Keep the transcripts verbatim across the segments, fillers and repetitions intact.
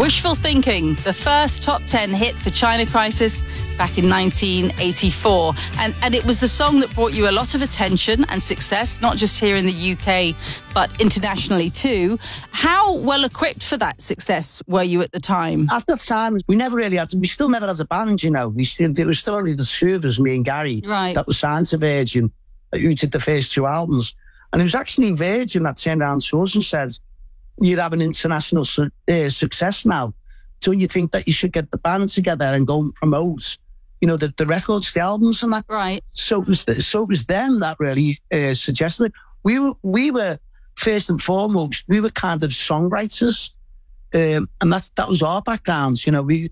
Wishful Thinking, the first top ten hit for China Crisis back in nineteen eighty-four. And, and it was the song that brought you a lot of attention and success, not just here in the U K, but internationally too. How well equipped for that success were you at the time? At that time, we never really had, we still never had a band, you know. We still, it was still only the two of us, me and Gary, right, that was signed to Virgin, who did the first two albums. And it was actually Virgin that turned around to us and said, you're having international su- uh, success now. So you think that you should get the band together and go and promote, you know, the, the records, the albums and that. Right. So it was, so it was them that really uh, suggested it. We were, we were, first and foremost, we were kind of songwriters. Um, and that's, that was our backgrounds. You know, we,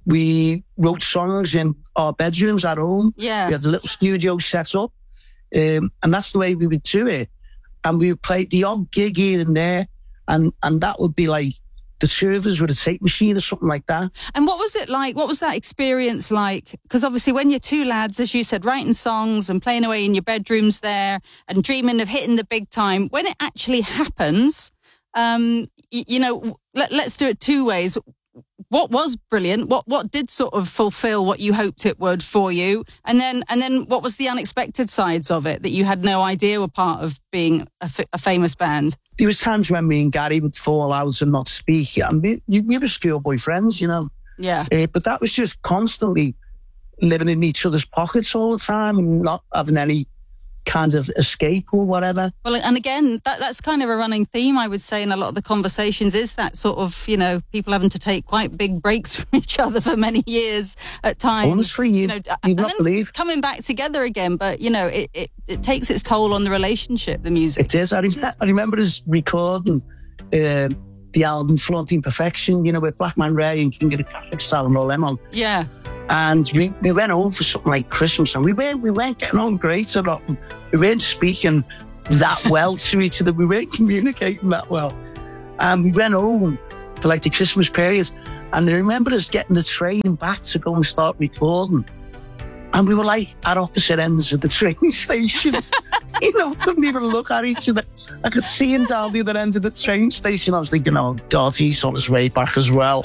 we wrote songs in our bedrooms at home. Yeah. We had a little studio set up. Um, and that's the way we would do it. And we would play the odd gig here and there. And, and that would be like the two of us with a tape machine or something like that. And what was it like? What was that experience like? Because obviously when you're two lads, as you said, writing songs and playing away in your bedrooms there and dreaming of hitting the big time, when it actually happens, um, you, you know, let, let's do it two ways. What was brilliant? What what did sort of fulfill what you hoped it would for you? And then and then what was the unexpected sides of it that you had no idea were part of being a, f- a famous band? There was times when me and Gary would fall out and not speak. And we, we were schoolboy friends, you know. Yeah. Uh, but that was just constantly living in each other's pockets all the time and not having any kind of escape or whatever. Well, and again, that that's kind of a running theme, I would say, in a lot of the conversations, is that sort of, you know, people having to take quite big breaks from each other for many years at times. Honestly, you, you know, you'd not then believe. Coming back together again, but, you know, it, it, it takes its toll on the relationship, the music. It is. I, re- I remember us recording uh, the album Flaunting Perfection, you know, with Black Man Ray and King of the Catholic Style and all them on. Yeah. And we, we went home for something like Christmas, and we weren't, we weren't getting on great or not. We weren't speaking that well to each other. We weren't communicating that well. And we went home for like the Christmas period. And I remember us getting the train back to go and start recording. And we were like at opposite ends of the train station. You know, couldn't even look at each other. I could see him down the other end of the train station. I was thinking, oh God, he's on his way back as well.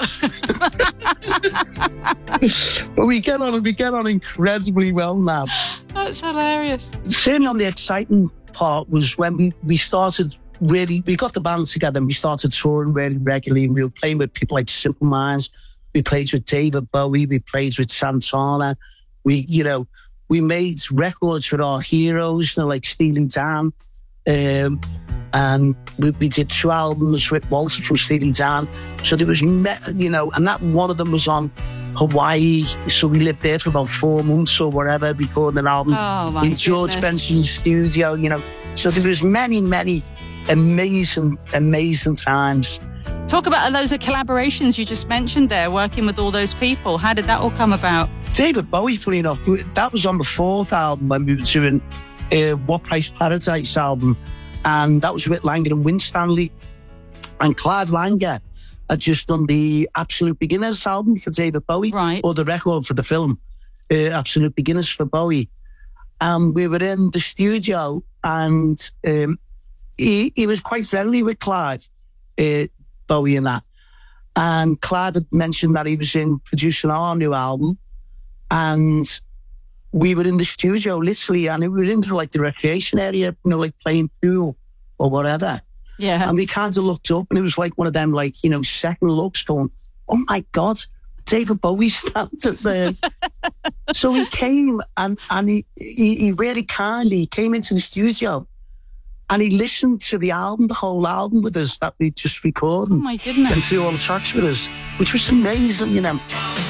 But we get on, we get on incredibly well now. That's hilarious. Certainly on the exciting part was when we, we started really, we got the band together and we started touring really regularly. And we were playing with people like Simple Minds. We played with David Bowie. We played with Santana. We, you know, we made records with our heroes, you know, like Steely Dan. Um, and we, we did two albums with Walter from Steely Dan. So there was, you know, and that one of them was on Hawaii. So we lived there for about four months or whatever, recording an album oh, in George goodness. Benson's studio, you know. So there was many, many amazing, amazing times. Talk about those collaborations you just mentioned there, working with all those people. How did that all come about? David Bowie, funny enough, that was on the fourth album when we were doing uh, What Price Paradise album. And that was with Langer and Winstanley. And Clive Langer had just done the Absolute Beginners album for David Bowie. Right. Or the record for the film, uh, Absolute Beginners for Bowie. And we were in the studio and um, he, he was quite friendly with Clive, uh, Bowie and that. And Clive had mentioned that he was in producing our new album. And we were in the studio, literally, and we were in like the recreation area, you know, like playing pool or whatever. Yeah. And we kind of looked up, and it was like one of them, like, you know, second looks going, oh my God, David Bowie standing there. So he came, and, and he, he, he really kindly came into the studio, and he listened to the album, the whole album with us that we just recorded. Oh my goodness. And through all the tracks with us, which was amazing, you know.